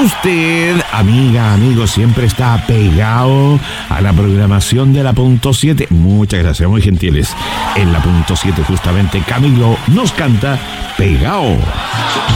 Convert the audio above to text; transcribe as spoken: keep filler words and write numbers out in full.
Usted, amiga, amigo, siempre está pegado a la programación de la punto siete. Muchas gracias, muy gentiles. En la punto siete justamente Camilo nos canta Pegao.